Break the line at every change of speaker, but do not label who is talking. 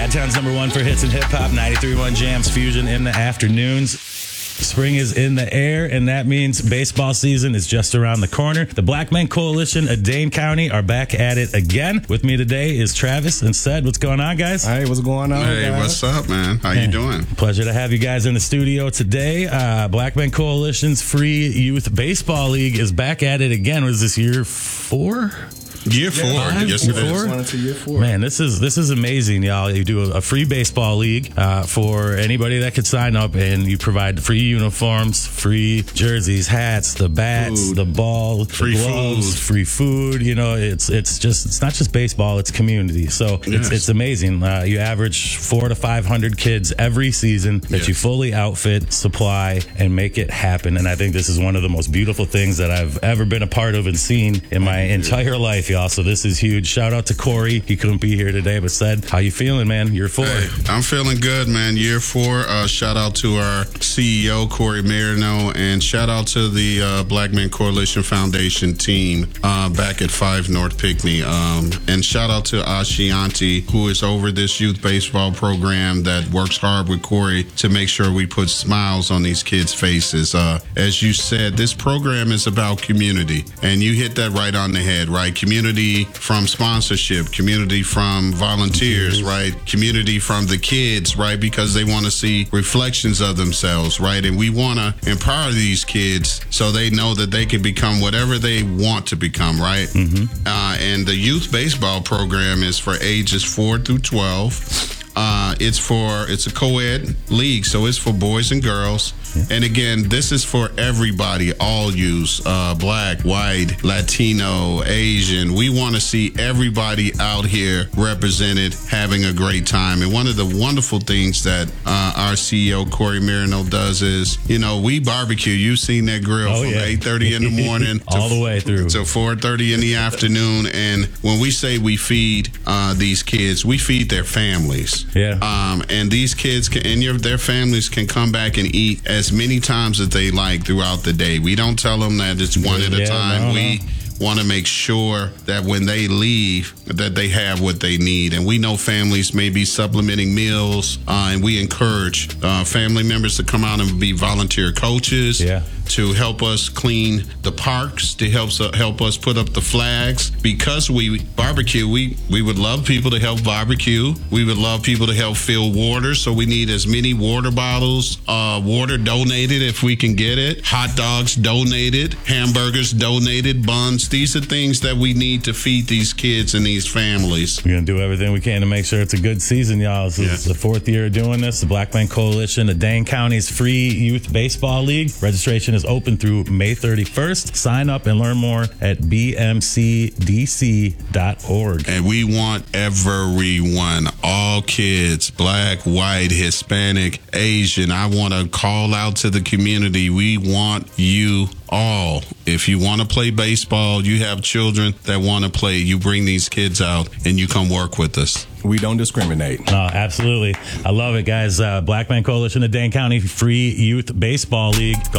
Chi-Town's #1 for hits and hip-hop, 93.1 Jams Fusion in the afternoons. Spring is in the air, and that means baseball season is just around the corner. The Black Men Coalition of Dane County are back at it again. With me today is Travis and Sed. What's going on, guys?
Hey, what's going on,
Hey,
guys?
what's up, man? How you doing?
Pleasure to have you guys in the studio today. Black Men Coalition's Free Youth Baseball League is back at it again. Was this year 4?
Year 4. Yes, it is.
Going into year 4.
Man, this is amazing, y'all. You do a free baseball league for anybody that could sign up, and you provide free uniforms, free jerseys, hats, the bats, the ball,
Free
the gloves,
food.
free food. You know, it's not just baseball; it's community. So it's amazing. You average 400 to 500 kids every season that you fully outfit, supply, and make it happen. And I think this is one of the most beautiful things that I've ever been a part of and seen in my entire life, y'all. So this is huge. Shout out to Corey. He couldn't be here today, but said, how you feeling, man? Year 4.
Hey, I'm feeling good, man. Year 4. Shout out to our CEO, Corey Marino, and shout out to the Black Men Coalition Foundation team back at 5 North Pinckney. And shout out to Ashanti, who is over this youth baseball program that works hard with Corey to make sure we put smiles on these kids' faces. As you said, this program is about community, and you hit that right on the head, right? Community from sponsorship, community from volunteers, right? Community from the kids, right? Because they want to see reflections of themselves, right? And we want to empower these kids so they know that they can become whatever they want to become, right? And the youth baseball program is for ages 4 through 12. It's a co-ed league, so it's for boys and girls. And again, this is for everybody, all youths, black, white, Latino, Asian. We want to see everybody out here represented, having a great time. And one of the wonderful things that our CEO, Corey Marino, does is, you know, we barbecue. You've seen that grill from 8:30 in the morning
all the way through
to 4:30 in the afternoon. And when we say we feed these kids, we feed their families. And these kids their families can come back and eat as many times as they like throughout the day. We don't tell them that it's one at a time. We want to make sure that when they leave, that they have what they need. And we know families may be supplementing meals, and we encourage family members to come out and be volunteer coaches. To help us clean the parks, to help us put up the flags. Because we barbecue, we would love people to help barbecue. We would love people to help fill water, so we need as many water bottles, water donated if we can get it, hot dogs donated, hamburgers donated, buns. These are things that we need to feed these kids and these families.
We're going to do everything we can to make sure it's a good season, y'all. This is the 4th year of doing this. The Black Men Coalition of Dane County's Free Youth Baseball League. Registration is open through May 31st. Sign up and learn more at bmcdc.org.
And we want everyone, all kids, black, white, Hispanic, Asian. I want to call out to the community. We want you all. If you want to play baseball, you have children that want to play, you bring these kids out and you come work with us.
We don't discriminate.
No, absolutely. I love it, guys. Black Men Coalition of Dane County Free Youth Baseball League.